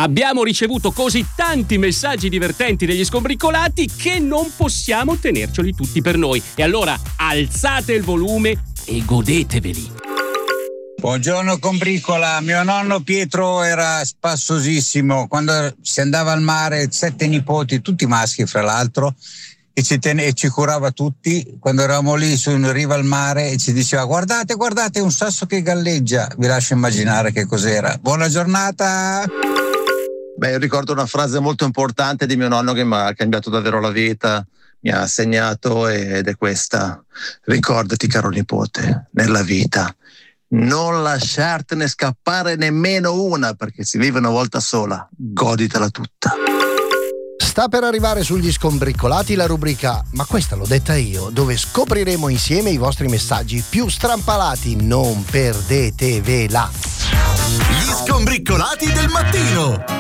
Abbiamo ricevuto così tanti messaggi divertenti degli skombriccolati che non possiamo tenerceli tutti per noi. E allora alzate il volume e godeteveli. Buongiorno Combricola, mio nonno Pietro era spassosissimo, quando si andava al mare, 7 nipoti, tutti maschi fra l'altro, e ci curava tutti. Quando eravamo lì in riva al mare e ci diceva guardate un sasso che galleggia, vi lascio immaginare che cos'era. Buona giornata! Io ricordo una frase molto importante di mio nonno che mi ha cambiato davvero la vita, mi ha segnato, ed è questa: ricordati caro nipote, nella vita non lasciartene scappare nemmeno una, perché si vive una volta sola, goditela tutta. Sta per arrivare sugli skombriccolati la rubrica "Ma questa l'ho detta io", dove scopriremo insieme i vostri messaggi più strampalati. Non perdetevela. Gli skombriccolati del mattino.